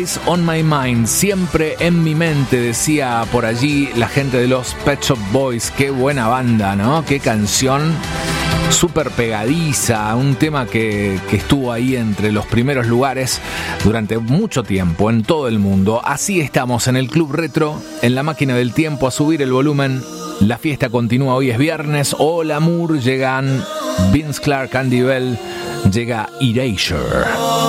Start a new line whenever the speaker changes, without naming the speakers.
Always on my mind, siempre en mi mente, decía por allí la gente de los Pet Shop Boys. Qué buena banda, ¿no? Qué canción súper pegadiza, un tema que estuvo ahí entre los primeros lugares durante mucho tiempo en todo el mundo. Así estamos en el Club Retro, en la máquina del tiempo, a subir el volumen. La fiesta continúa, hoy es viernes. Hola Moore, llegan Vince Clarke, Andy Bell, llega Erasure.